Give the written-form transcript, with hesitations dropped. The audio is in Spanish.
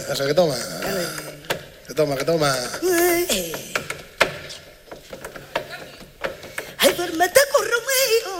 Eso, que toma. Que toma, que toma. Ay, duérmete con Romeo.